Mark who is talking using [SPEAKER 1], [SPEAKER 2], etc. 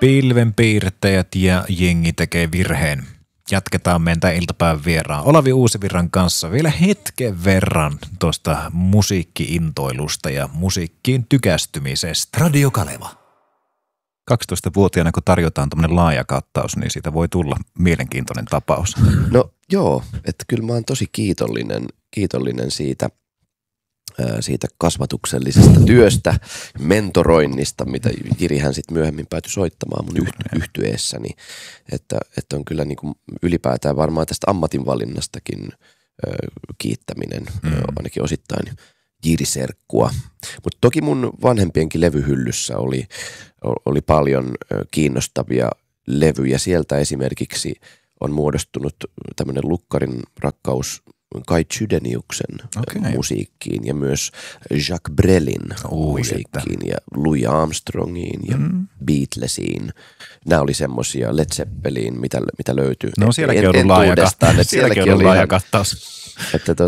[SPEAKER 1] Pilvenpiirtäjät ja jengi tekee virheen. Jatketaan meidän iltapäivän vieraan Olavi Uusivirran kanssa vielä hetken verran tuosta musiikki-intoilusta ja musiikkiin tykästymisestä.
[SPEAKER 2] Radio Kaleva.
[SPEAKER 3] 12-vuotiaana kun tarjotaan tuommoinen laaja kattaus, niin siitä voi tulla mielenkiintoinen tapaus.
[SPEAKER 4] No joo, että kyllä mä oon tosi kiitollinen siitä kasvatuksellisesta työstä, mentoroinnista, mitä Jirihän sitten myöhemmin päätyi soittamaan mun yhtyeessäni. Että on kyllä niin kuin ylipäätään varmaan tästä ammatinvalinnastakin kiittäminen, ainakin osittain Jiri-serkkua. Mutta toki mun vanhempienkin levyhyllyssä oli paljon kiinnostavia levyjä. Sieltä esimerkiksi on muodostunut tämmöinen lukkarin rakkaus Kai Chydeniuksen musiikkiin ja myös Jacques Brelin musiikkiin ja Louis Armstrongiin ja Beatlesiin. Nämä oli semmosia, Led Zeppelin, mitä löytyi.
[SPEAKER 3] No sielläkin on ollut laaja kattaus.
[SPEAKER 1] Sielläkin on laaja kattaus.
[SPEAKER 4] Että